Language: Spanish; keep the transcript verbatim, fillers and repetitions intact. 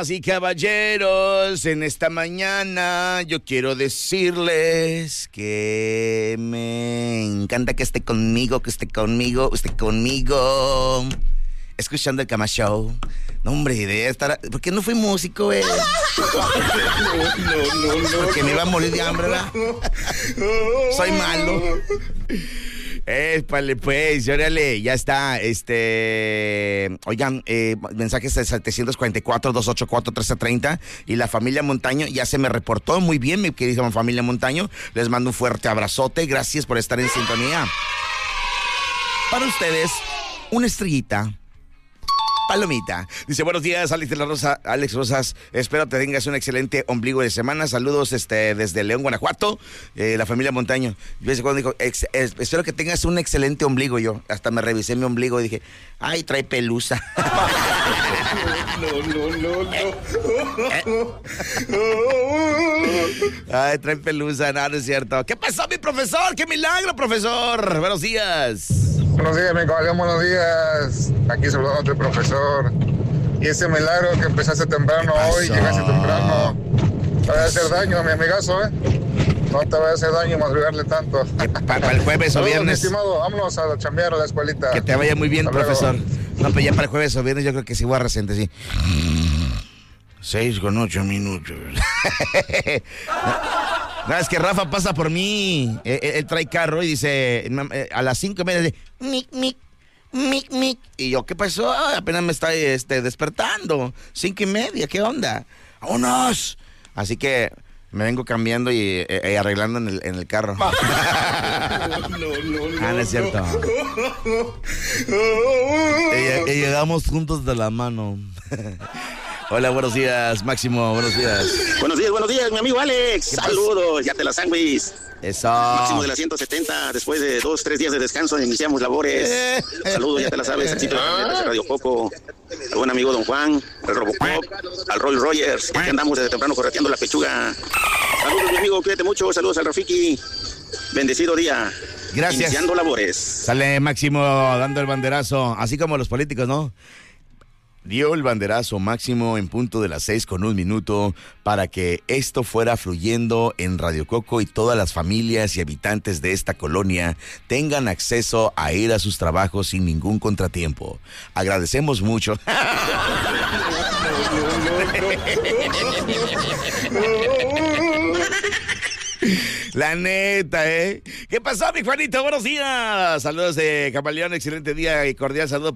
Y caballeros, en esta mañana yo quiero decirles que me encanta que esté conmigo, que esté conmigo, esté conmigo, escuchando el Cama Show. No, hombre, de estar... ¿Por qué no fui músico, eh? No, no, no, no. Porque me iba a morir de hambre, ¿verdad? Soy malo. Épale, pues, órale, ya está, este, oigan, eh, mensajes de setecientos cuarenta y cuatro, doscientos ochenta y cuatro, trece treinta, y la familia Montaño ya se me reportó muy bien, mi querida familia Montaño, les mando un fuerte abrazote, gracias por estar en sintonía. Para ustedes, una estrellita. Palomita. Dice, buenos días, Alex de la Rosa, Alex Rosas, espero te tengas un excelente ombligo de semana, saludos este, desde León, Guanajuato, eh, la familia Montaño. Yo cuando dijo, ex, ex, espero que tengas un excelente ombligo, yo hasta me revisé mi ombligo y dije, ay, trae pelusa. No, no, no, no. Ay, trae pelusa, no, no es cierto. ¿Qué pasó, mi profesor? ¡Qué milagro, profesor! Buenos días. Buenos días, mi caballero, buenos días. Aquí saludándote, profesor. Y ese milagro que empezaste temprano hoy, llegaste temprano. Te va a hacer daño a mi amigazo, ¿eh? No te va a hacer daño madrugarle tanto. Para pa el jueves o viernes. Mi estimado, vámonos a chambear a la escuelita. Que te vaya muy bien, hasta profesor. Luego. No, pero ya para el jueves o viernes yo creo que sí voy a resentir, sí. Seis con ocho minutos. No, no, es que Rafa pasa por mí. Él, él trae carro y dice, a las cinco y media dice, mic, mic, mic, mic. Y yo, ¿qué pasó? Apenas me está este, despertando. Cinco y media, ¿qué onda? ¡Vámonos! Así que me vengo cambiando y, y, y arreglando en el, en el carro. No, no, no. Ah, no es cierto. y, y llegamos juntos de la mano. Hola, buenos días, Máximo, buenos días. Buenos días, buenos días, mi amigo Alex. Saludos, ya te la sándwich. Eso. Máximo de la ciento setenta, después de dos, tres días de descanso, iniciamos labores. Eh. Saludos, ya te la sabes, el sitio de Radio Coco. Al buen amigo Don Juan, al Robocop, al Roy Rogers, que aquí andamos desde temprano correteando la pechuga. Saludos, mi amigo, cuídate mucho. Saludos al Rafiki. Bendecido día. Gracias. Iniciando labores. Sale Máximo dando el banderazo, así como los políticos, ¿no? Dio el banderazo Máximo en punto de las seis con un minuto para que esto fuera fluyendo en Radio Coco y todas las familias y habitantes de esta colonia tengan acceso a ir a sus trabajos sin ningún contratiempo. Agradecemos mucho. La neta, ¿eh? ¿Qué pasó, mi Juanito? Buenos días. Saludos de Camaleón, excelente día y cordial saludo